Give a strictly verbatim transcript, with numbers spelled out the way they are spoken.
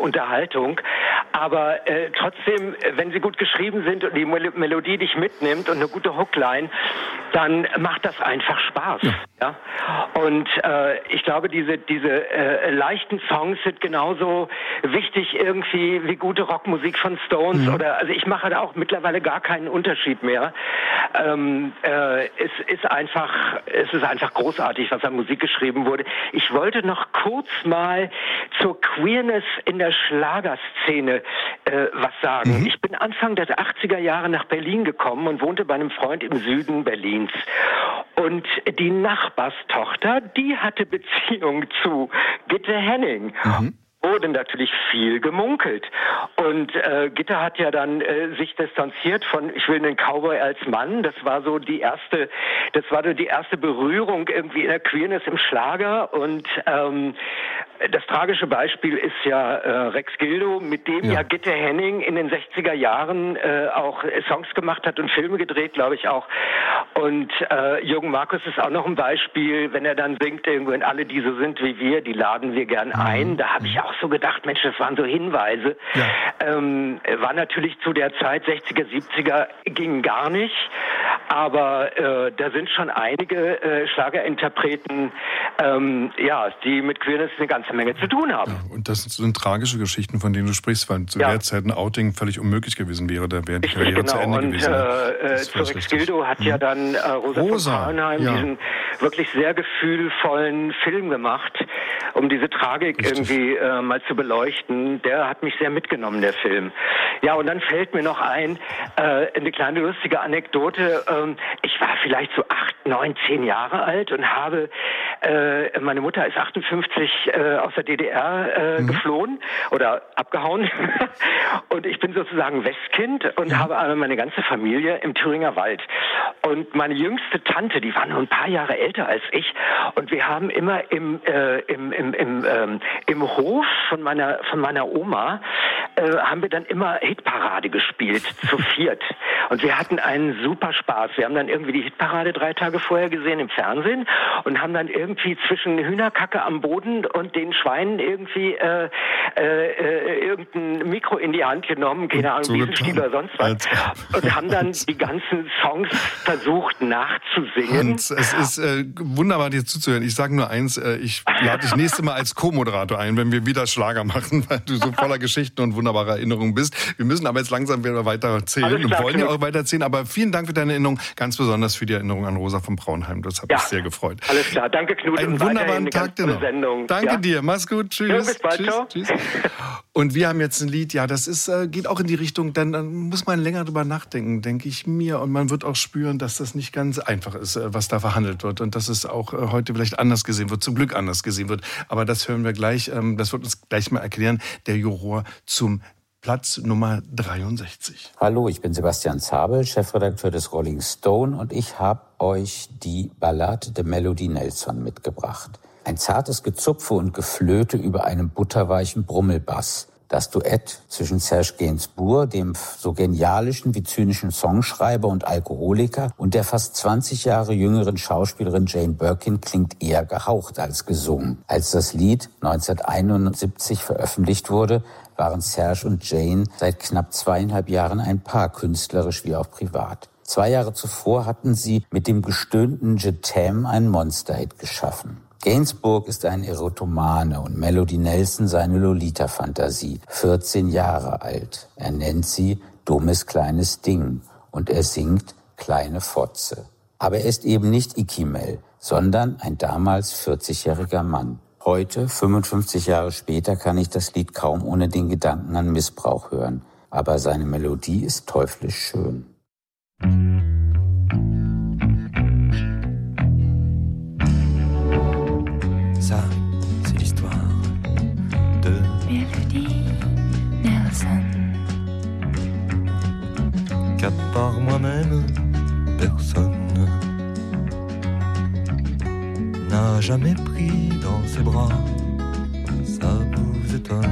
zur Unterhaltung. Aber äh, trotzdem, wenn sie gut geschrieben sind und die Mel- Melodie dich mitnimmt und eine gute Hookline, dann macht das einfach Spaß. Ja. Ja? Und äh, ich glaube, diese diese äh, leichten Songs sind genauso wichtig irgendwie wie gute Rockmusik von Stones. Mhm. Oder also ich mache da auch mittlerweile gar keinen Unterschied mehr. Ähm, äh, es ist einfach es ist einfach großartig, was an Musik geschrieben wurde. Ich wollte noch kurz mal zur Queerness in der Schlagerszene äh, was sagen. Mhm. Ich bin Anfang der achtziger Jahre nach Berlin gekommen und wohnte bei einem Freund im Süden Berlins. Und die Nachbarstochter, die hatte Beziehung zu Gitte Henning. Mhm. Wurde natürlich viel gemunkelt. Und äh, Gitte hat ja dann äh, sich distanziert von Ich will einen Cowboy als Mann. Das war so die erste, das war so die erste Berührung irgendwie in der Queerness im Schlager. Und ähm, das tragische Beispiel ist ja äh, Rex Gildo, mit dem ja. ja Gitte Henning in den sechziger Jahren äh, auch Songs gemacht hat und Filme gedreht, glaube ich auch. Und äh, Jürgen Markus ist auch noch ein Beispiel, wenn er dann singt, irgendwo in Alle, die so sind wie wir, die laden wir gern ein. Da habe ich auch so gedacht, Mensch, das waren so Hinweise. Ja. Ähm, war natürlich zu der Zeit, sechziger, siebziger, ging gar nicht. Aber äh, da sind schon einige äh, Schlagerinterpreten, ähm, ja, die mit Queerness eine ganze Menge zu tun haben. Ja, und das sind tragische Geschichten, von denen du sprichst, weil zu ja. der Zeit ein Outing völlig unmöglich gewesen wäre. Da wäre die Karriere genau. zu Ende und, gewesen. Äh, zu Rex Gildo hat mhm. ja dann äh, Rosa, Rosa von Braunheim ja. diesen wirklich sehr gefühlvollen Film gemacht, um diese Tragik Richtig. irgendwie äh, mal zu beleuchten. Der hat mich sehr mitgenommen, der Film. Ja, und dann fällt mir noch ein, äh, eine kleine lustige Anekdote. Ähm, ich war vielleicht so acht, neun, zehn Jahre alt und habe, äh, meine Mutter ist achtundfünfzig äh, aus der D D R äh, mhm. geflohen oder abgehauen. Und ich bin sozusagen Westkind und mhm. habe aber meine ganze Familie im Thüringer Wald. Und meine jüngste Tante, die war nur ein paar Jahre älter als ich. Und wir haben immer im, äh, im, im, im, ähm, im Hof von meiner, von meiner Oma, äh, haben wir dann immer Hitparade gespielt, zu viert. Und wir hatten einen super Spaß. Wir haben dann irgendwie die Hitparade drei Tage vorher gesehen im Fernsehen und haben dann irgendwie zwischen Hühnerkacke am Boden und den Schweinen irgendwie äh, äh, irgendein Mikro in die Hand genommen, keine Ahnung, so Wiesenstiel oder sonst was. Und haben dann die ganzen Songs versucht nachzusingen. Hans, es ist äh, wunderbar, dir zuzuhören. Ich sage nur eins, äh, ich lade dich nächste Mal als Co-Moderator ein, wenn wir wieder Schlager machen, weil du so voller Geschichten und wunderbarer Erinnerungen bist. Wir müssen aber jetzt langsam wieder weiter erzählen und wollen ja auch weiter erzählen. Aber vielen Dank für deine Erinnerung, ganz besonders für die Erinnerung an Rosa von Braunheim. Das hat ja. mich sehr gefreut. Alles klar, danke Knut. Einen wunderbaren Tag dir noch. Sendung. Danke ja. dir, mach's gut, tschüss. Ja, bis bald, tschüss, ciao. Tschüss. Und wir haben jetzt ein Lied, ja, das ist, äh, geht auch in die Richtung, dann, dann muss man länger drüber nachdenken, denke ich mir. Und man wird auch spüren, dass das nicht ganz einfach ist, äh, was da verhandelt wird. Und dass es auch äh, heute vielleicht anders gesehen wird, zum Glück anders gesehen wird. Aber das hören wir gleich, ähm, das wird uns gleich mal erklären, der Juror zum Platz Nummer dreiundsechzig. Hallo, ich bin Sebastian Zabel, Chefredakteur des Rolling Stone und ich habe euch die Ballade de Melody Nelson mitgebracht. Ein zartes Gezupfe und Geflöte über einem butterweichen Brummelbass. Das Duett zwischen Serge Gainsbourg, dem so genialischen wie zynischen Songschreiber und Alkoholiker, und der fast zwanzig Jahre jüngeren Schauspielerin Jane Birkin klingt eher gehaucht als gesungen. Als das Lied neunzehnhunderteinundsiebzig veröffentlicht wurde, waren Serge und Jane seit knapp zweieinhalb Jahren ein Paar, künstlerisch wie auch privat. Zwei Jahre zuvor hatten sie mit dem gestöhnten Je t'aime einen Monsterhit geschaffen. Gainsbourg ist ein Erotomane und Melody Nelson seine Lolita-Fantasie, vierzehn Jahre alt. Er nennt sie dummes kleines Ding und er singt kleine Fotze. Aber er ist eben nicht Ikimel, sondern ein damals vierzigjähriger Mann. Heute, fünfundfünfzig Jahre später, kann ich das Lied kaum ohne den Gedanken an Missbrauch hören. Aber seine Melodie ist teuflisch schön. Ça, c'est l'histoire de Melody Nelson. Qu'à part moi-même, personne n'a jamais pris dans ses bras. Ça vous étonne.